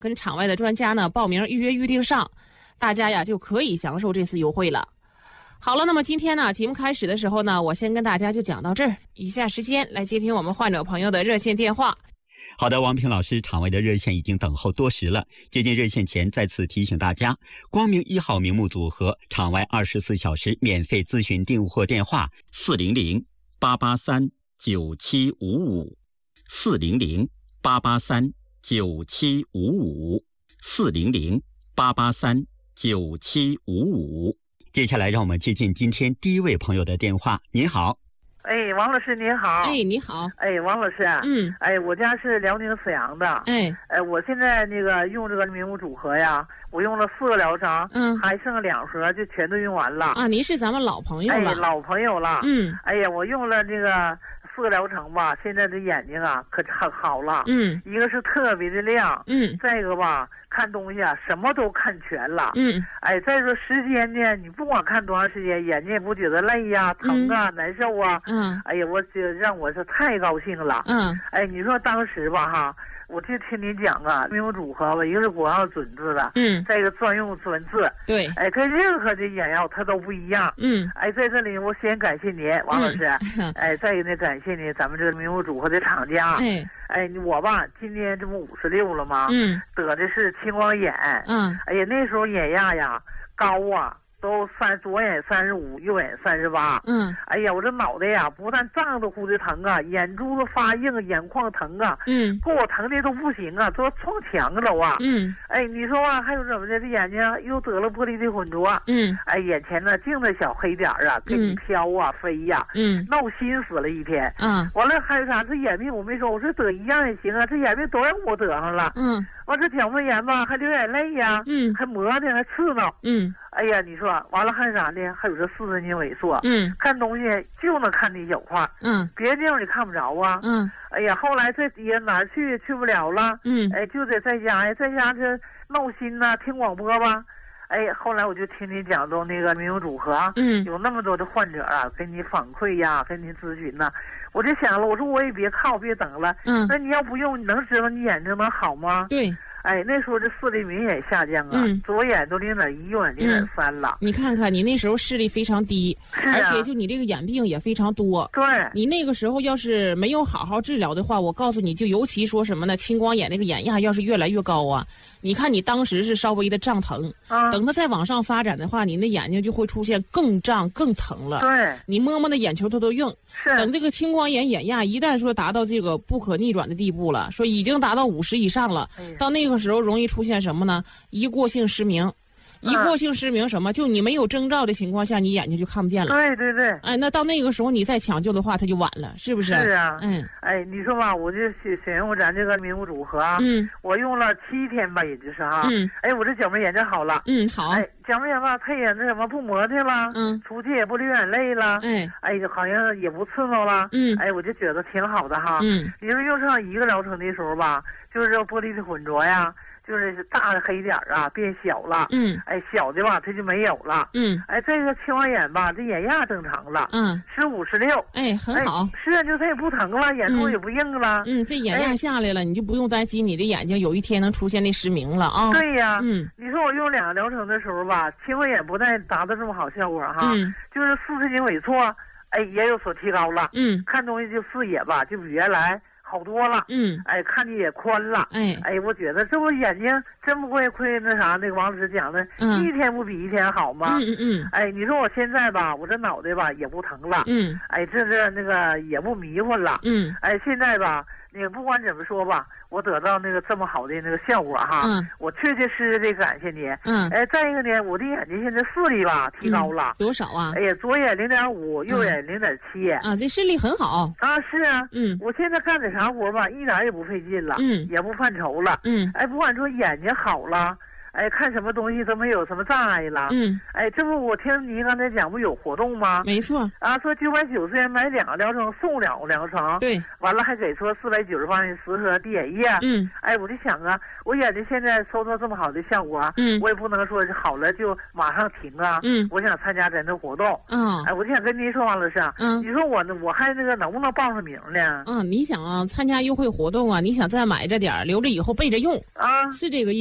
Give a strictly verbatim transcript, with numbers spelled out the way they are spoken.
跟场外的专家呢报名预约预定上，大家呀就可以享受这次优惠了。好了，那么今天呢节目开始的时候呢，我先跟大家就讲到这儿，以下时间来接听我们患者朋友的热线电话。 好的，王平老师，场外的热线已经等候多时了。接近热线前，再次提醒大家，光明一号名目组合场外二十四小时免费咨询订货电话：四零零八八三九七五五，四零零八八三九七五五，四零零八八三九七五五。接下来，让我们接近今天第一位朋友的电话。您好。 哎，王老师您好。 哎，你好。 哎，王老师。 嗯。 哎，我家是辽宁沈阳的。 哎。 哎，我现在那个用这个明目组合呀，我用了四个疗程， 嗯， 还剩两盒就全都用完了。 啊，您是咱们老朋友了。 哎，老朋友了。 嗯。 哎呀，我用了这个四个疗程吧，现在这眼睛啊可很好了。 嗯。 一个是特别的亮。 嗯。 再一个吧，看东西啊什么都看全了。 嗯。 哎，再说时间呢，你不管看多长时间，眼睛也不觉得累呀、疼啊、 嗯、 难受啊。 嗯。 哎呀，我这让我是太高兴了。 嗯。 哎，你说当时吧哈，我就听你讲啊，明目组合吧，一个是国药准字的， 嗯， 再一个专用专字。 对。 哎，跟任何的眼药它都不一样。 嗯。 哎，在这里我先感谢您，王老师。 嗯、 哎，再一个呢，感谢您，咱们这个明目组合的厂家。 哎。 哎，我吧，今年这不五十六了吗？ 嗯。 得的是青光眼。 嗯。 哎呀，那时候眼压呀高啊，都三左眼三十五，右眼三十八。 嗯。 哎呀，我这脑袋呀，不但胀得乎的疼啊，眼珠子发硬，眼眶疼啊。 嗯。 给我疼的都不行啊，都要撞墙了啊。 嗯。 哎，你说啊，还有怎么的？这眼睛又得了玻璃的混浊。 嗯。 哎，眼前呢净的小黑点儿啊，给你飘啊、飞呀。 嗯。 闹心死了一天。 嗯。 完了还有啥？这眼病我没说，我说得一样也行啊，这眼病都让我得上了。 嗯。 完这角膜炎吧，还流眼泪呀。 嗯。 还磨的，还刺挠。 嗯。 哎呀，你说完了还有啥呢？还有这视神经萎缩。 嗯。 看东西就能看那小块。 嗯。 别的地方你看不着啊。 嗯。 哎呀，后来这也哪儿去也去不了了。 嗯。 哎，就得在家呀，在家这闹心呐、啊，听广播吧。哎，后来我就听你讲到那个明目组合。 嗯。 有那么多的患者啊，跟你反馈呀，跟你咨询呐、啊，我就想了，我说我也别靠，别等了。 嗯。 那你要不用，你能知道你眼睛能好吗？ 对。 哎，那时候这视力明显下降啊， 嗯、 左眼都零点一，右眼零点三了、 嗯。你看看，你那时候视力非常低， 啊、 而且就你这个眼病也非常多。 对， 你那个时候要是没有好好治疗的话，我告诉你就尤其说什么呢？青光眼那个眼压要是越来越高啊，你看你当时是稍微的胀疼， 啊、 等它再往上发展的话，你那眼睛就会出现更胀更疼了。 对， 你摸摸那眼球它都硬。 是， 等这个青光眼眼压一旦说达到这个不可逆转的地步了，说已经达到五十以上了， 哎、 到那个时候容易出现什么呢？一过性失明。一过性失明什么？就你没有征兆的情况下，你眼睛就看不见了。 对对对。 哎，那到那个时候你再抢救的话，它就晚了，是不是？ 是啊。 嗯。 哎，你说吧，我就选选用咱这个明目组合。 嗯。 我用了七天吧，也就是哈。 嗯。 哎，我这角膜炎就好了。 嗯，好。 哎，角膜炎吧，它也那什么不磨叽了。 嗯。 出去也不流眼泪了。 哎。 哎，好像也不刺挠了。 嗯。 哎，我就觉得挺好的哈。 嗯。 你说用上一个疗程的时候吧，就是这玻璃的混浊呀。就是大的黑点儿啊变小了。 嗯。 哎，小的吧它就没有了。 嗯。 哎，这个青光眼吧，这眼压正常了。 嗯。 十五十六。 哎，很好。 哎、是啊，就它也不疼了，眼珠也不硬了。 嗯，这眼压下来了，哎、你就不用担心你的眼睛有一天能出现那失明了啊。 对呀。 嗯。 你说我用两个疗程的时候吧，青光眼不但达到这么好效果哈， 嗯， 就是视神经萎缩，哎，也有所提高了。 嗯。 看东西就视野吧，就比原来好多了。 嗯。 哎，看的也宽了。 哎哎，我觉得这不眼睛真不会亏那啥，那个王老师讲的， 嗯， 一天不比一天好吗？ 嗯嗯嗯。 哎，你说我现在吧，我这脑袋吧也不疼了。 嗯。 哎，这这那个也不迷糊了。 嗯。 哎，现在吧，那个不管怎么说吧，我得到那个这么好的那个效果哈。 嗯。 我确确实实的感谢你。 嗯。 哎，再一个呢，我的眼睛现在视力吧提高了。 嗯、多少啊？ 哎呀，左眼零点五，右眼零点七。 啊，这视力很好。 啊，是啊。 嗯。 我现在干点啥活吧，一点也不费劲了。 嗯。 也不犯愁了。 嗯。 哎，不管说眼睛好了。 哎，看什么东西都没有什么障碍了。 嗯， 哎，这不我听您刚才讲不有活动吗？ 没错。 啊，说九百九十元买两个疗程送两个疗程。 对。 完了还给说四百九十方的十盒滴眼液。 嗯。 哎，我就想啊，我眼睛现在收到这么好的效果啊， 嗯， 我也不能说是好了就马上停啊。 嗯。 我想参加咱这活动。 嗯。 哎，我就想跟您说，王老师啊， 嗯， 你说我呢，我还那个能不能报上名呢？ 嗯，你想啊，参加优惠活动啊，你想再买着点儿，留着以后备着用啊， 是这个意思。